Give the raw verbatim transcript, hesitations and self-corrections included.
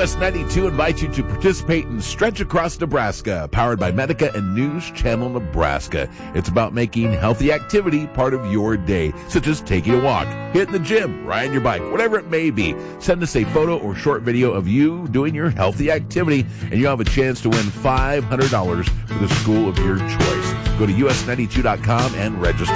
S ninety-two invites you to participate in Stretch Across Nebraska, powered by Medica and News Channel Nebraska. It's about making healthy activity part of your day, such as taking a walk, hitting the gym, riding your bike, whatever it may be. Send us a photo or short video of you doing your healthy activity, and you'll have a chance to win five hundred dollars for the school of your choice. Go to U S ninety-two dot com and register.